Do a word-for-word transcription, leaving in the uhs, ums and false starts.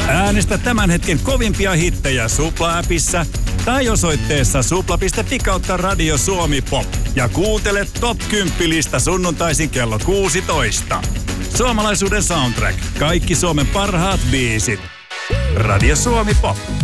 Äänestä tämän hetken kovimpia hittejä Supla-appissa tai osoitteessa supla piste fi kautta Radio Suomi Pop. Ja kuuntele Top kymmenen-lista sunnuntaisin kello kuusitoista. Suomalaisuuden soundtrack. Kaikki Suomen parhaat biisit. Radio Suomi Pop.